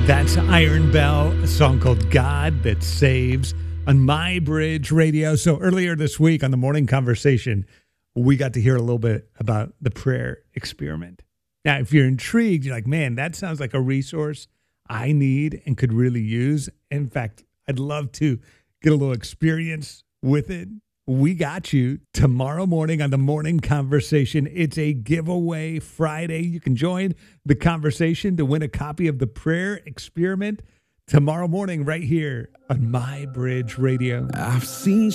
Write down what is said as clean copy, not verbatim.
That's Iron Bell, a song called God That Saves on My Bridge Radio. So earlier this week on the Morning Conversation, we got to hear a little bit about the prayer experiment. Now, if you're intrigued, you're like, man, that sounds like a resource I need and could really use. In fact, I'd love to get a little experience with it. We got you tomorrow morning on the Morning Conversation. It's a giveaway Friday. You can join the conversation to win a copy of the prayer experiment tomorrow morning right here on My Bridge Radio. I've seen